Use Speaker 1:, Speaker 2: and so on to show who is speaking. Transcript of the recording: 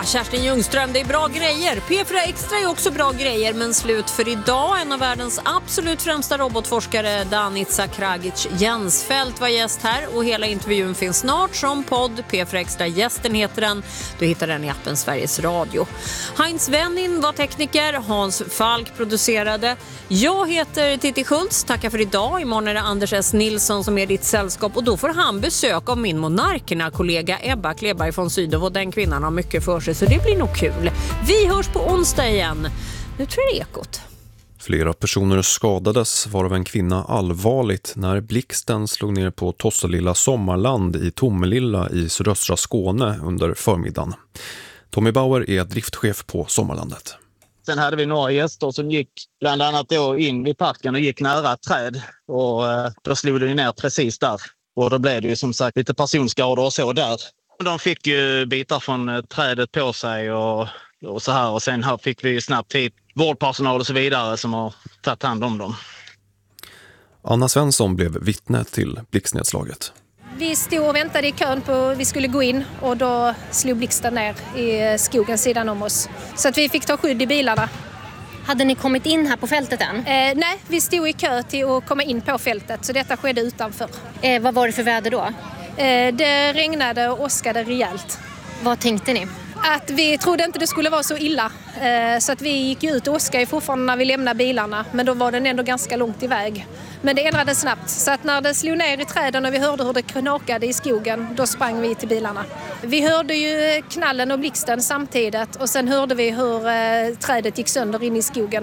Speaker 1: Kerstin Ljungström, det är bra grejer. P4 Extra är också bra grejer, men slut för idag. En av världens absolut främsta robotforskare, Danica Kragic Jensfelt, var gäst här. Och hela intervjun finns snart som podd. P4 Extra gästen heter den. Du hittar den i appen Sveriges Radio. Heinz Wennin var tekniker. Hans Falk producerade. Jag heter Titti Schultz. Tackar för idag. Imorgon är det Anders S. Nilsson som är ditt sällskap. Och då får han besök av min Monarkerna-kollega Ebba Kleberg från Sydow. Och den kvinnan har mycket för sig, så det blir nog kul. Vi hörs på onsdag igen. Nu tror jag Ekot.
Speaker 2: Flera personer skadades, varav en kvinna allvarligt, när blixten slog ner på Tosselilla Sommarland i Tomelilla i sydöstra Skåne under förmiddagen. Tommy Bauer är driftchef på Sommarlandet.
Speaker 3: Sen hade vi några gäster som gick bland annat då in i parken och gick nära ett träd. Och då slog det ner precis där. Och då blev det ju som sagt lite personskador och så där. De fick ju bitar från trädet på sig och så här. Och sen här fick vi snabbt hit vårdpersonal och så vidare som har tagit hand om dem.
Speaker 2: Anna Svensson blev vittne till blixtnedslaget.
Speaker 4: Vi stod och väntade i kön på vi skulle gå in och då slog blixten ner i skogen sidan om oss. Så att vi fick ta skydd i bilarna.
Speaker 5: Hade ni kommit in här på fältet än?
Speaker 4: Nej, vi stod i kö till att komma in på fältet, så detta skedde utanför.
Speaker 5: Vad var det för väder då?
Speaker 4: Det regnade och åskade rejält.
Speaker 5: Vad tänkte ni?
Speaker 4: Att vi trodde inte det skulle vara så illa. Så att vi gick ut och åskade fortfarande när vi lämnade bilarna. Men då var den ändå ganska långt iväg. Men det ändrade snabbt. Så att när det slog ner i träden och vi hörde hur det knakade i skogen, då sprang vi till bilarna. Vi hörde ju knallen och blixten samtidigt. Och sen hörde vi hur trädet gick sönder in i skogen.